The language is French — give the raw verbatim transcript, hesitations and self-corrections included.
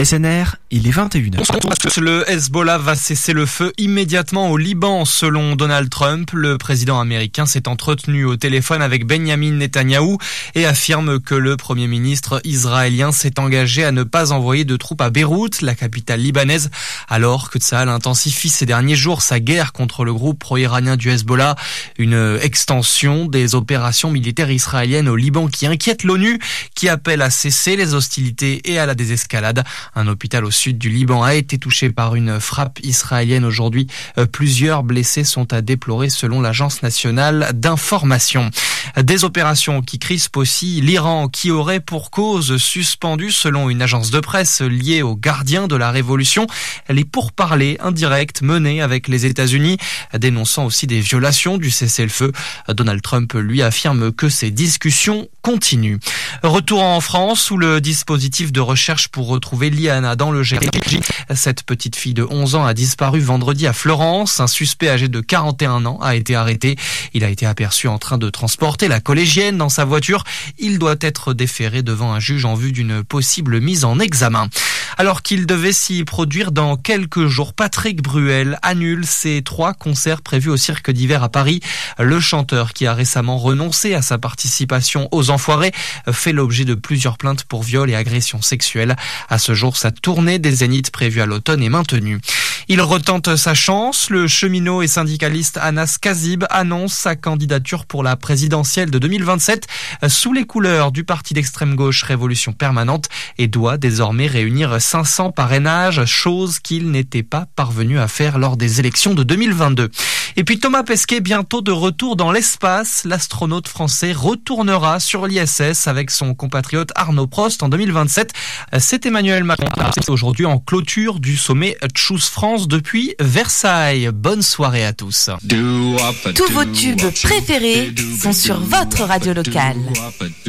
S N R, il est vingt et une heures. Le Hezbollah va cesser le feu immédiatement au Liban, selon Donald Trump. Le président américain s'est entretenu au téléphone avec Benyamin Netanyahou et affirme que le premier ministre israélien s'est engagé à ne pas envoyer de troupes à Beyrouth, la capitale libanaise, alors que Tsahal intensifie ces derniers jours sa guerre contre le groupe pro-iranien du Hezbollah. Une extension des opérations militaires israéliennes au Liban qui inquiète l'ONU, qui appelle à cesser les hostilités et à la désescalade. Un hôpital au sud du Liban a été touché par une frappe israélienne aujourd'hui. Plusieurs blessés sont à déplorer selon l'Agence nationale d'information. Des opérations qui crispent aussi l'Iran, qui aurait pour cause suspendu, selon une agence de presse liée aux gardiens de la révolution, les pourparlers indirects menés avec les États-Unis, dénonçant aussi des violations du cessez-le-feu. Donald Trump, lui, affirme que ces discussions continuent. Retour en France où le dispositif de recherche pour retrouver Liana dans le G R J. Cette petite fille de onze ans a disparu vendredi à Florence. Un suspect âgé de quarante et un ans a été arrêté. Il a été aperçu en train de transporter la collégienne dans sa voiture. Il doit être déféré devant un juge en vue d'une possible mise en examen. Alors qu'il devait s'y produire dans quelques jours, Patrick Bruel annule ses trois concerts prévus au Cirque d'hiver à Paris. Le chanteur, qui a récemment renoncé à sa participation aux Enfoirés, fait l'objet de plusieurs plaintes pour viol et agression sexuelle. À ce jour, sa tournée des Zéniths prévue à l'automne est maintenue. Il retente sa chance. Le cheminot et syndicaliste Anas Kazib annonce sa candidature pour la présidentielle de deux mille vingt-sept sous les couleurs du parti d'extrême gauche Révolution Permanente et doit désormais réunir cinq cents parrainages, chose qu'il n'était pas parvenu à faire lors des élections de deux mille vingt-deux. Et puis Thomas Pesquet, bientôt de retour dans l'espace. L'astronaute français retournera sur l'I S S avec son compatriote Arnaud Prost en deux mille vingt-sept. C'est Emmanuel Macron aujourd'hui en clôture du sommet Choose France depuis Versailles. Bonne soirée à tous. Tous vos tubes préférés sont sur votre radio locale.